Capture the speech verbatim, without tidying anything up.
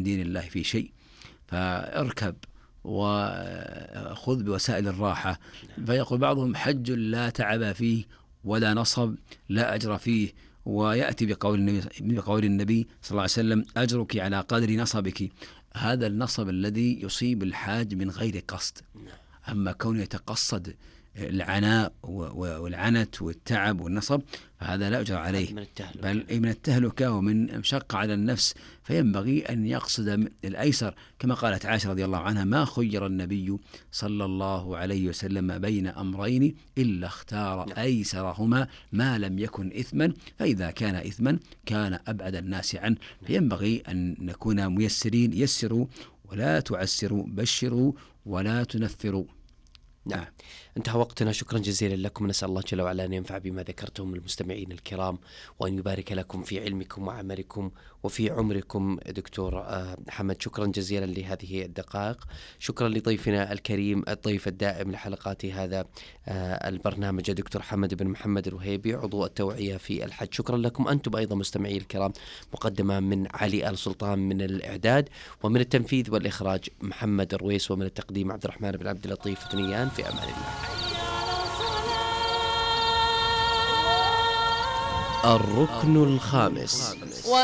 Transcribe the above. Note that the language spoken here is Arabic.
دين الله في شيء، فاركب وخذ بوسائل الراحة. فيقول بعضهم: حج لا تعب فيه ولا نصب لا أجر فيه. ويأتي بقول النبي, بقول النبي صلى الله عليه وسلم: أجرك على قدر نصبك. هذا النصب الذي يصيب الحاج من غير قصد. أما كونه يتقصد العناء والعنت والتعب والنصب فهذا لا أجر عليه، بل من التهلكة ومن مشقة على النفس. فينبغي أن يقصد الأيسر، كما قالت عائشة رضي الله عنها: ما خير النبي صلى الله عليه وسلم بين أمرين إلا اختار أيسرهما ما لم يكن إثما، فإذا كان إثما كان أبعد الناس عنه. فينبغي أن نكون ميسرين، يسروا ولا تعسروا، بشروا ولا تنفروا. نعم، انتهى وقتنا. شكرا جزيلا لكم، نسأل الله جل وعلا أن ينفع بما ذكرتم المستمعين الكرام، وأن يبارك لكم في علمكم وعملكم وفي عمركم. دكتور محمد، شكرا جزيلا لهذه الدقائق. شكرا لضيفنا الكريم الضيف الدائم لحلقات هذا البرنامج دكتور حمد بن محمد الوهيبي، عضو التوعية في الحج. شكرا لكم أنتم أيضا مستمعي الكرام. مقدمة من علي آل سلطان من الإعداد، ومن التنفيذ والإخراج محمد الرويس، ومن التقديم عبد الرحمن بن عبد اللطيف ثنيان. في أمان الله. الركن الخامس.